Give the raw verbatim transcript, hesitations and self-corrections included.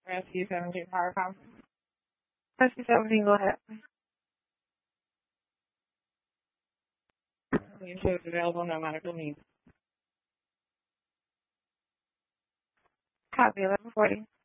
Rescue seventeen Power Com. Rescue seventeen, go ahead. You shows available, no medical needs. Copy eleven forty.